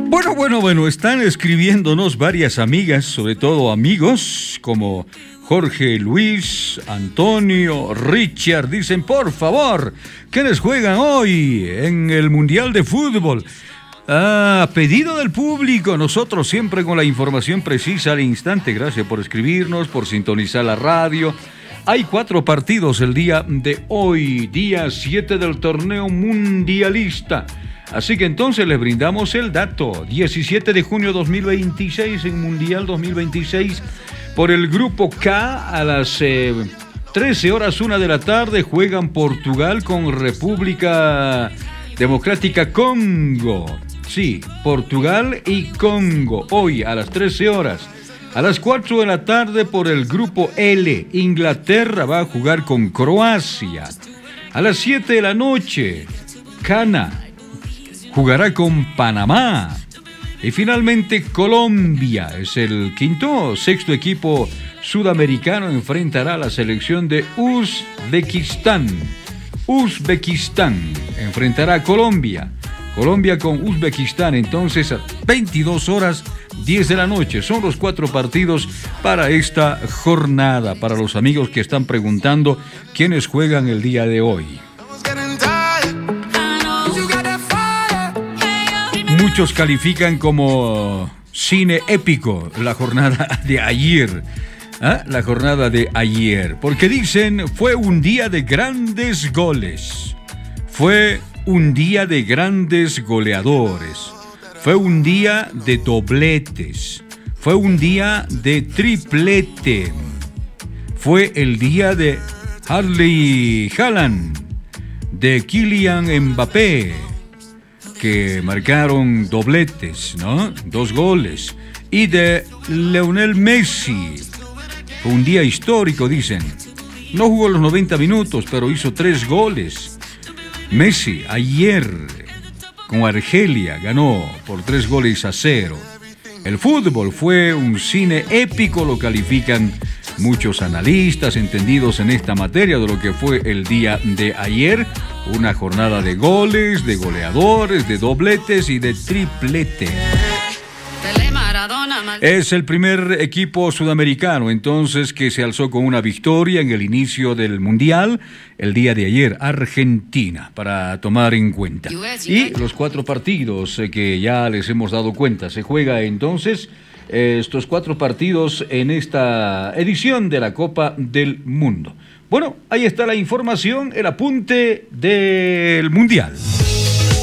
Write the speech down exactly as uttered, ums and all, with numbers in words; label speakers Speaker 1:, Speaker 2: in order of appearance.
Speaker 1: Bueno, bueno, bueno, están escribiéndonos varias amigas, sobre todo amigos, como Jorge Luis, Antonio, Richard. Dicen, por favor, ¿quiénes juegan hoy en el Mundial de Fútbol? Ah, pedido del público, nosotros siempre con la información precisa al instante. Gracias por escribirnos, por sintonizar la radio. Hay cuatro partidos el día de hoy, día siete del torneo mundialista. Así que entonces les brindamos el dato. diecisiete de junio dos mil veintiséis, en Mundial dos mil veintiséis, por el grupo K, a las eh, trece horas una de la tarde, juegan Portugal con República Democrática Congo. Sí, Portugal y Congo, hoy a las trece horas. A las cuatro de la tarde, por el grupo L, Inglaterra va a jugar con Croacia. A las siete de la noche, Ghana jugará con Panamá. Y finalmente Colombia, es el quinto o sexto equipo sudamericano, enfrentará a la selección de Uzbekistán. Uzbekistán enfrentará a Colombia. Colombia con Uzbekistán, entonces a veintidós horas, diez de la noche. Son los cuatro partidos para esta jornada. Para los amigos que están preguntando quiénes juegan el día de hoy. Muchos califican como cine épico la jornada de ayer. ¿Ah? La jornada de ayer. Porque dicen, fue un día de grandes goles. Fue un día de grandes goleadores. Fue un día de dobletes. Fue un día de triplete. Fue el día de Erling Haaland, de Kylian Mbappé, que marcaron dobletes, ¿no? Dos goles. Y de Lionel Messi. Fue un día histórico, dicen. No jugó los noventa minutos, pero hizo tres goles. Messi ayer con Argelia ganó por tres goles a cero. El fútbol fue un cine épico, lo califican muchos analistas entendidos en esta materia de lo que fue el día de ayer. Una jornada de goles, de goleadores, de dobletes y de triplete. Es el primer equipo sudamericano entonces que se alzó con una victoria en el inicio del Mundial el día de ayer, Argentina, para tomar en cuenta. Y los cuatro partidos que ya les hemos dado cuenta, se juega entonces estos cuatro partidos en esta edición de la Copa del Mundo. Bueno, ahí está la información, el apunte del Mundial.